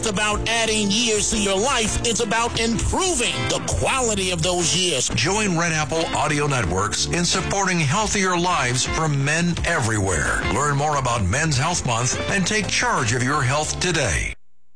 It's about adding years to your life. It's about improving the quality of those years. Join Red Apple Audio Networks in supporting healthier lives for men everywhere. Learn more about Men's Health Month and take charge of your health today.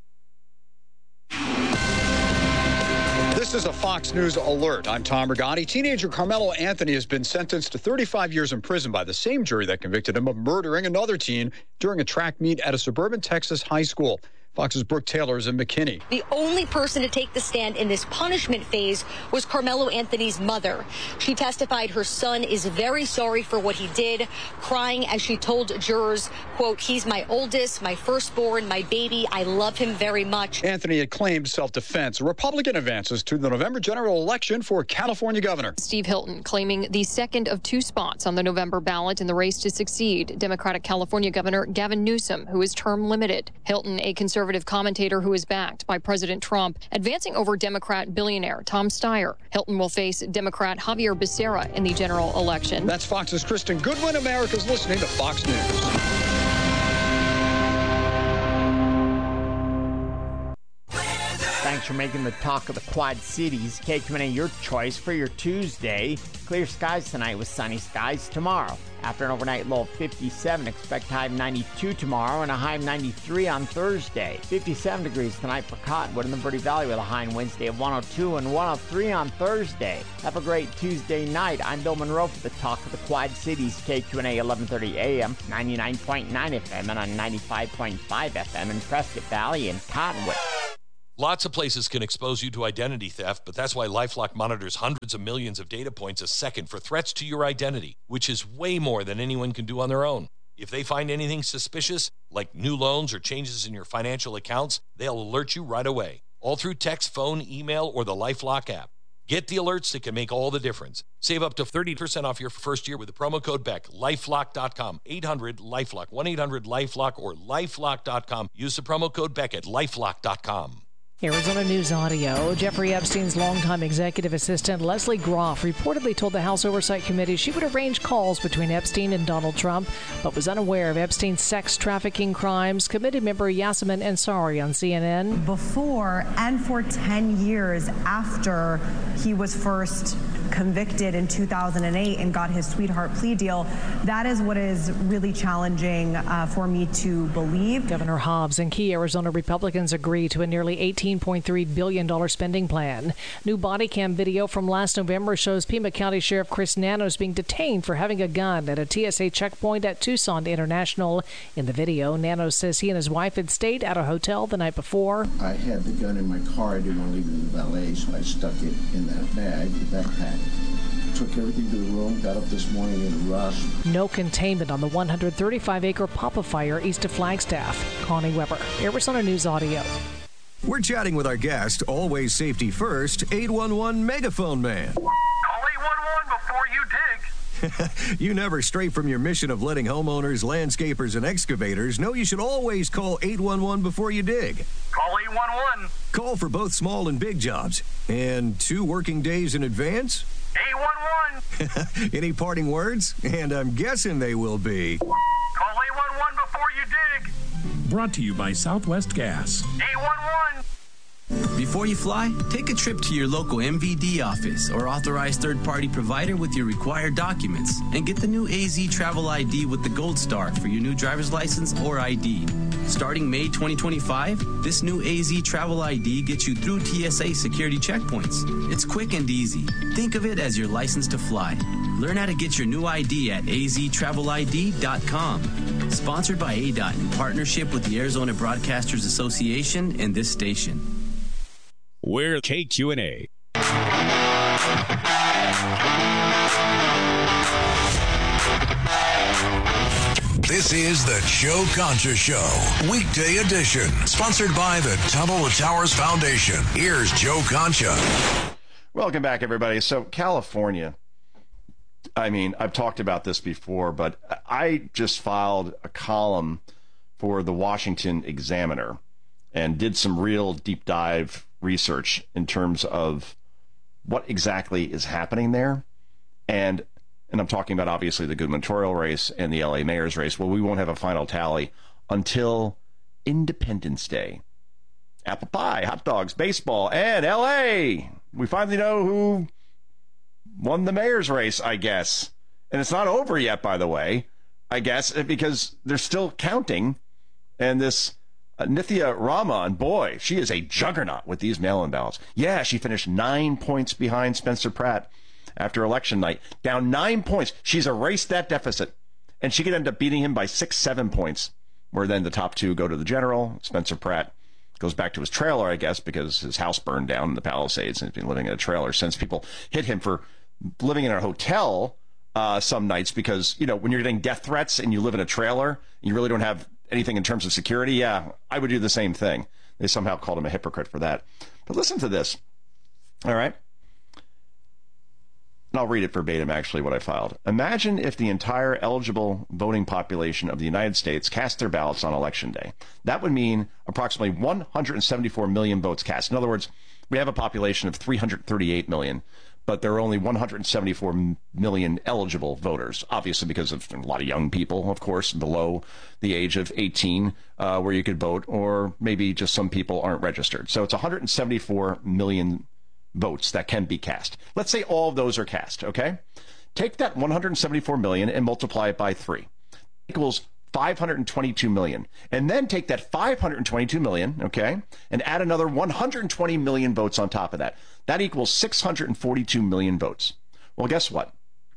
This is a Fox News alert. I'm Tom Rigotti. Teenager Carmelo Anthony has been sentenced to 35 years in prison by the same jury that convicted him of murdering another teen during a track meet at a suburban Texas high school. Fox's Brooke Taylor is in McKinney. The only person to take the stand in this punishment phase was Carmelo Anthony's mother. She testified her son is very sorry for what he did, crying as she told jurors, quote, "He's my oldest, my firstborn, my baby. I love him very much." Anthony had claimed self-defense. A Republican advances to the November general election for California governor. Steve Hilton claiming the second of two spots on the November ballot in the race to succeed Democratic California Governor Gavin Newsom, who is term limited. Hilton, a conservative commentator who is backed by President Trump, advancing over Democrat billionaire Tom Steyer. Hilton will face Democrat Javier Becerra in the general election. That's Fox's Kristen Goodwin. America's listening to Fox News. Thanks for making the talk of the Quad Cities. KQNA, your choice for your Tuesday. Clear skies tonight with sunny skies tomorrow. After an overnight low of 57, expect high of 92 tomorrow and a high of 93 on Thursday. 57 degrees tonight for Cottonwood in the Verde Valley with a high in Wednesday of 102 and 103 on Thursday. Have a great Tuesday night. I'm Bill Monroe for the talk of the Quad Cities. KQNA 1130 AM, 99.9 FM and on 95.5 FM in Prescott Valley and Cottonwood. Lots of places can expose you to identity theft, but that's why LifeLock monitors hundreds of millions of data points a second for threats to your identity, which is way more than anyone can do on their own. If they find anything suspicious, like new loans or changes in your financial accounts, they'll alert you right away, all through text, phone, email, or the LifeLock app. Get the alerts that can make all the difference. Save up to 30% off your first year with the promo code BECK. LifeLock.com, 800-LifeLock, 1-800-LifeLock, or LifeLock.com. Use the promo code BECK at LifeLock.com. Arizona News Audio. Jeffrey Epstein's longtime executive assistant, Leslie Groff, reportedly told the House Oversight Committee she would arrange calls between Epstein and Donald Trump, but was unaware of Epstein's sex trafficking crimes. Committee member Yasemin Ansari on CNN. Before and for 10 years after he was first convicted in 2008 and got his sweetheart plea deal, that is what is really challenging for me to believe. Governor Hobbs and key Arizona Republicans agree to a nearly $18.3 billion spending plan. New body cam video from last November shows Pima County Sheriff Chris Nanos being detained for having a gun at a TSA checkpoint at Tucson International. In the video, Nanos says he and his wife had stayed at a hotel the night before. I had the gun in my car. I didn't want to leave it in the valet, so I stuck it in that bag, the backpack. Took everything to the room, got up this morning in a rush. No containment on the 135-acre Papa fire east of Flagstaff. Connie Weber, Arizona News Audio. We're chatting with our guest, always safety first, 811 Megaphone Man. Call 811 before you dig. You never stray from your mission of letting homeowners, landscapers, and excavators know you should always call 811 before you dig. Call 811. Call for both small and big jobs. And 2 working days in advance? 811. Any parting words? And I'm guessing they will be. Call 811 before you dig. Brought to you by Southwest Gas. 811. Before you fly, take a trip to your local MVD office or authorized third-party provider with your required documents and get the new AZ Travel ID with the Gold Star for your new driver's license or ID. Starting May 2025, this new AZ Travel ID gets you through TSA security checkpoints. It's quick and easy. Think of it as your license to fly. Learn how to get your new ID at aztravelid.com. Sponsored by ADOT in partnership with the Arizona Broadcasters Association and this station. We're KQNA. This is the Joe Concha Show, weekday edition, sponsored by the Tunnel to Towers Foundation. Here's Joe Concha. Welcome back, everybody. So, California, I mean, I've talked about this before, but I just filed a column for the Washington Examiner and did some real deep dive research in terms of what exactly is happening there. And I'm talking about, obviously, the gubernatorial race and the LA mayor's race. Well, we won't have a final tally until Independence Day. apple pie, hot dogs, baseball, and L.A. We finally know who won the mayor's race, I guess. And it's not over yet, by the way, I guess, because they're still counting. And this Nithya Raman, boy, she is a juggernaut with these mail-in ballots. Yeah, she finished 9 points behind Spencer Pratt after election night. Down 9 points. She's erased that deficit. And she could end up beating him by 6-7 points, where then the top two go to the general. Spencer Pratt goes back to his trailer, I guess, because his house burned down in the Palisades, and he's been living in a trailer since. People hit him for living in a hotel some nights because, you know, when you're getting death threats and you live in a trailer, and you really don't have anything in terms of security, yeah, I would do the same thing. They somehow called him a hypocrite for that. But listen to this, all right? And I'll read it verbatim, actually, what I filed. Imagine if the entire eligible voting population of the United States cast their ballots on Election Day. That would mean approximately 174 million votes cast. In other words, we have a population of 338 million, but there are only 174 million eligible voters, obviously because of a lot of young people, of course, below the age of 18 where you could vote, or maybe just some people aren't registered. So it's 174 million votes that can be cast. Let's say all of those are cast, okay? Take that 174 million and multiply it by 3. Equals 522 million. And then take that 522 million, okay, and add another 120 million votes on top of that. That equals 642 million votes. Well, guess what?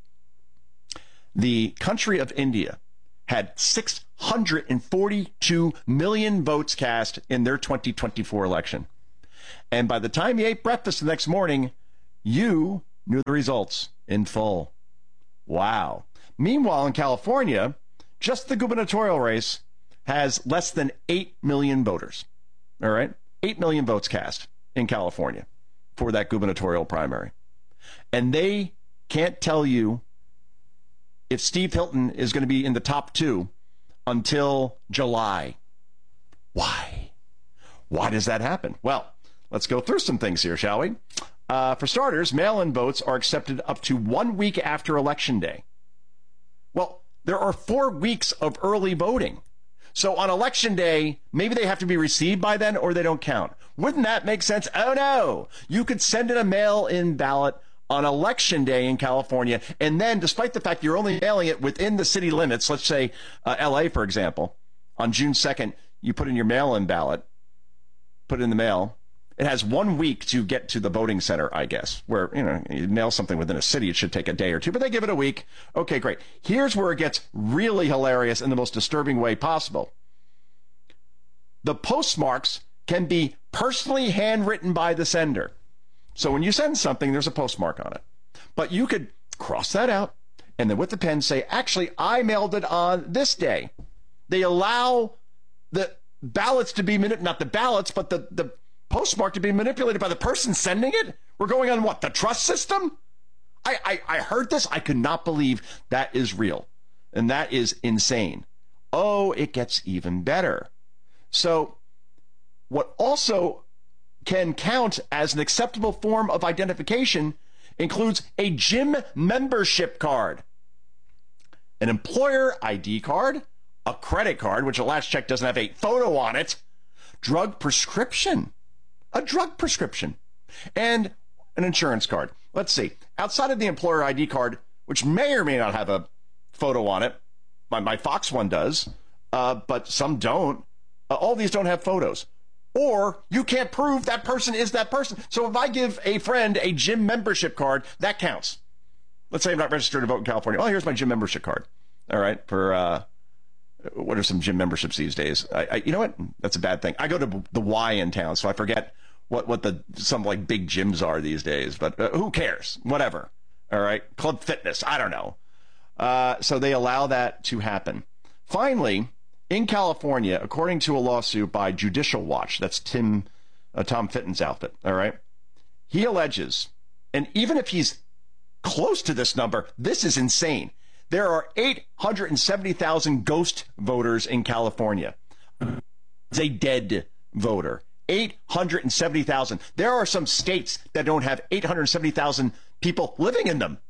The country of India had 642 million votes cast in their 2024 election. And by the time you ate breakfast the next morning, you knew the results in full. Wow. Meanwhile, in California, just the gubernatorial race has less than 8 million voters. All right? 8 million votes cast in California for that gubernatorial primary. And they can't tell you if Steve Hilton is going to be in the top 2 until July. Why? Why does that happen? Well, let's go through some things here, shall we? For starters, mail-in votes are accepted up to 1 week after Election Day. Well, there are 4 weeks of early voting. So on Election Day, maybe they have to be received by then or they don't count. Wouldn't that make sense? Oh, no. You could send in a mail-in ballot on Election Day in California, and then, despite the fact you're only mailing it within the city limits, let's say L.A., for example, on June 2nd, you put in your mail-in ballot, put it in the mail. It has 1 week to get to the voting center, I guess, where, you know, you mail something within a city, it should take a day or two, but they give it a week. Okay, great. Here's where it gets really hilarious in the most disturbing way possible. The postmarks can be personally handwritten by the sender. So when you send something, there's a postmark on it. But you could cross that out and then with the pen say, actually, I mailed it on this day. They allow the ballots to be, not the ballots, but the postmark to be manipulated by the person sending it? We're going on what, the trust system? I heard this. I could not believe that is real. And that is insane. Oh, it gets even better. So what also can count as an acceptable form of identification includes a gym membership card, an employer ID card, a credit card, which a last check doesn't have a photo on it, drug prescription, a drug prescription, and an insurance card. Let's see. Outside of the employer ID card, which may or may not have a photo on it, my Fox one does, but some don't. All these don't have photos. Or you can't prove that person is that person. So if I give a friend a gym membership card, that counts. Let's say I'm not registered to vote in California. Oh, here's my gym membership card. All right, for what are some gym memberships these days? You know what? That's a bad thing. I go to the Y in town, so I forget what some like big gyms are these days. But who cares? Whatever. All right, Club Fitness. I don't know. So they allow that to happen. Finally, in California, according to a lawsuit by Judicial Watch, that's Tom Fitton's outfit, all right? He alleges, and even if he's close to this number, this is insane. There are 870,000 ghost voters in California. It's a dead voter. 870,000. There are some states that don't have 870,000 people living in them.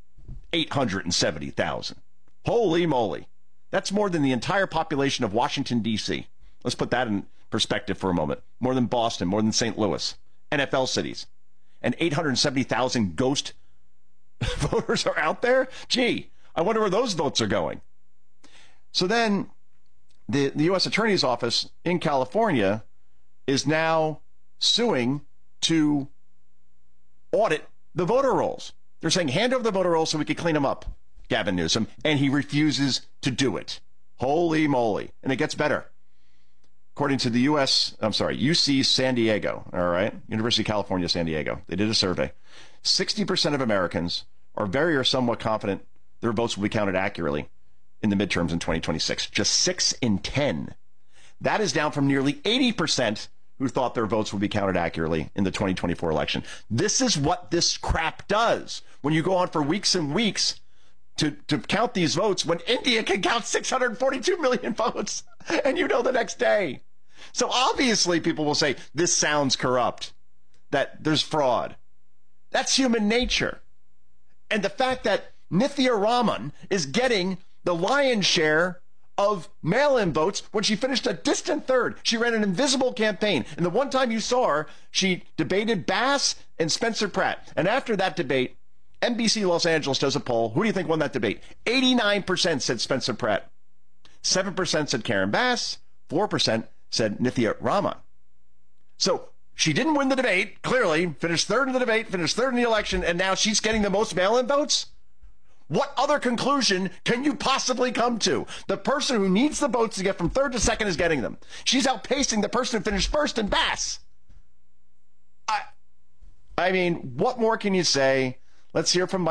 870,000. Holy moly. That's more than the entire population of Washington, D.C. Let's put that in perspective for a moment. More than Boston, more than St. Louis, NFL cities. And 870,000 ghost voters are out there? Gee, I wonder where those votes are going. So then the U.S. Attorney's Office in California is now suing to audit the voter rolls. They're saying, hand over the voter rolls so we can clean them up, Gavin Newsom, and he refuses to do it. Holy moly. And it gets better. According to the UC San Diego, all right, University of California, San Diego, they did a survey. 60% of Americans are very or somewhat confident their votes will be counted accurately in the midterms in 2026. Just 6 in 10. That is down from nearly 80% who thought their votes would be counted accurately in the 2024 election. This is what this crap does. When you go on for weeks and weeks to count these votes, when India can count 642 million votes, and you know the next day. So obviously people will say, this sounds corrupt, that there's fraud. That's human nature. And the fact that Nithya Raman is getting the lion's share of mail-in votes when she finished a distant third. She ran an invisible campaign. And the one time you saw her, she debated Bass and Spencer Pratt. And after that debate, NBC Los Angeles does a poll. Who do you think won that debate? 89% said Spencer Pratt. 7% said Karen Bass. 4% said Nithya Raman. So she didn't win the debate, clearly. Finished third in the debate, finished third in the election, and now she's getting the most mail-in votes? What other conclusion can you possibly come to? The person who needs the votes to get from third to second is getting them. She's outpacing the person who finished first in Bass. I mean, what more can you say? Let's hear from